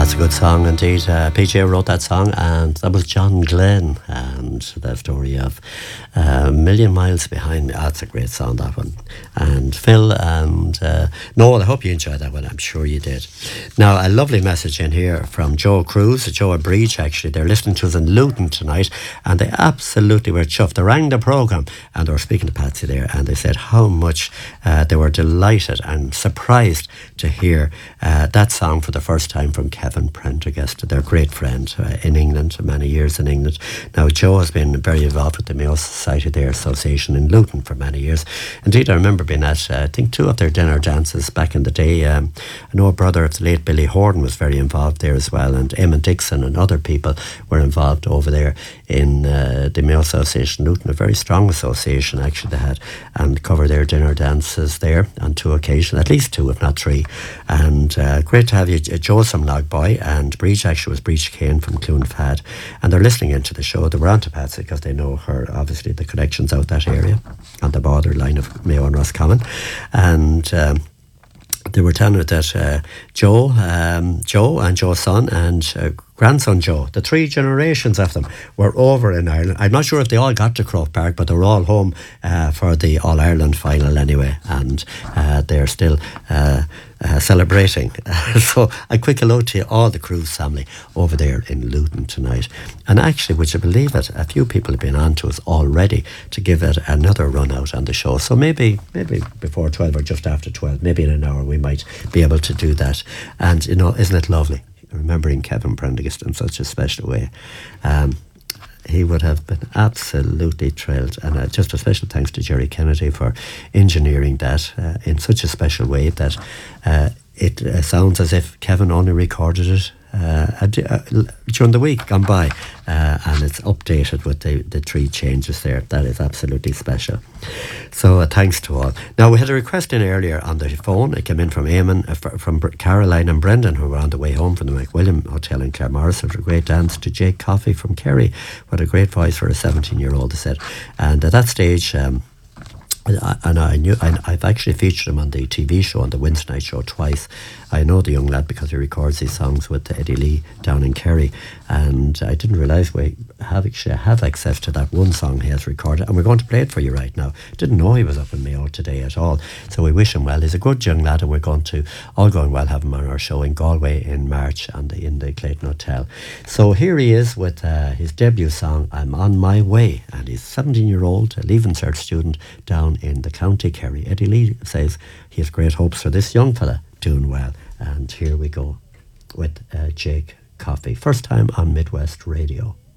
That's a good song indeed. PJ wrote that song, and that was John Glenn, and the story of A Million Miles Behind Me. That's a great song, that one. And Phil and Noel, I hope you enjoyed that one. I'm sure you did. Now, a lovely message in here from Joe Cruz, Joe and Breach, actually. They're listening to us in Luton tonight, and they absolutely were chuffed. They rang the programme, and they were speaking to Patsy there, and they said how much they were delighted and surprised to hear that song for the first time from Kevin Prendergast, their great friend in England, many years in England. Now, Joe has been very involved with the Mayo Society, their association in Luton for many years. Indeed, I remember being at, I think, 2 of their dinner dances back in the day. I know a brother of the late Billy Horton was very involved there as well, and Eamon Dixon and other people were involved over there in the Mayo Association Luton, a very strong association actually they had, and cover their dinner dances there on 2 occasions, at least 2 if not 3. And great to have you, Joe from Logboy, and Breach actually was Breach Kane from Clonfad, and they're listening into the show. They were on to Patsy because they know her, obviously the connections out that area on the borderline of Mayo and Roscommon, and they were telling her that Joe and Joe's son and grandson Joe, the 3 generations of them were over in Ireland. I'm not sure if they all got to Croke Park, but they were all home for the All-Ireland final anyway, and they're still celebrating. So a quick hello to all the Cruz family over there in Luton tonight. And actually, would you believe it, a few people have been on to us already to give it another run out on the show. So maybe before 12 or just after 12, maybe in an hour, we might be able to do that. And, you know, isn't it lovely remembering Kevin Prendergast in such a special way? He would have been absolutely thrilled, and just a special thanks to Jerry Kennedy for engineering that in such a special way that it sounds as if Kevin only recorded it during the week gone by, and it's updated with the 3 changes there. That is absolutely special. So thanks to all. Now, we had a request in earlier on the phone. It came in from Eamon, from Caroline and Brendan, who were on the way home from the McWilliam Hotel in Claremorris after a great dance to Jake Coffey from Kerry. What a great voice for a 17-year-old, they said. And at that stage, and I've actually featured him on the TV show, on the Wednesday night show, twice. I know the young lad because he records these songs with Eddie Lee down in Kerry, and I didn't realise we have access to that one song he has recorded, and we're going to play it for you right now. Didn't know he was up in Mayo today at all, so we wish him well. He's a good young lad, and we're going to, all going well, have him on our show in Galway in March in the Clayton Hotel. So here he is with his debut song, I'm On My Way, and he's 17-year-old, a Leaving Cert student down in the County Kerry. Eddie Lee says he has great hopes for this young fella doing well. And here we go with Jake Coffey. First time on Midwest Radio.